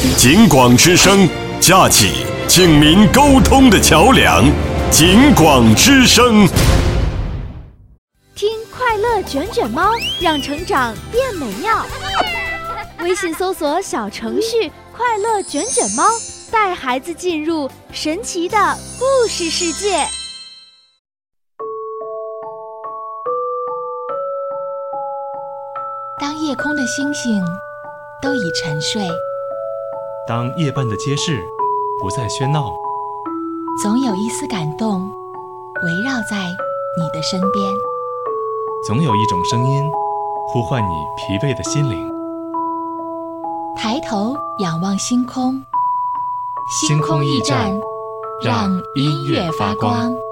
警广之声，架起警民沟通的桥梁。警广之声， 听快乐卷卷猫，让成长变美妙。微信搜索小程序快乐卷卷猫，带孩子进入神奇的故事世界。 当夜空的星星都已沉睡， 当夜半的街市不再喧闹， 总有一丝感动围绕在你的身边， 总有一种声音呼唤你疲惫的心灵。 抬头仰望星空， 星空驿站， 让音乐发光。